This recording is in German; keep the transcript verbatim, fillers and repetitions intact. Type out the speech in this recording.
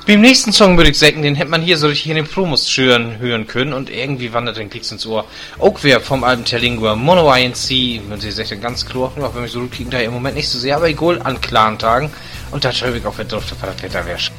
Beim nächsten Song würde ich sagen, den hätte man hier so richtig in den Promos hören, hören können und irgendwie wandert den Klicks ins Ohr. Auch wer vom Album Terlingua, Mono I N C, wenn sie sich dann ganz klar, auch wenn wir so kriegen da im Moment nicht so sehr, aber egal an klaren Tagen. Und da schreibe ich auch, wer drauf der Wetter wäre.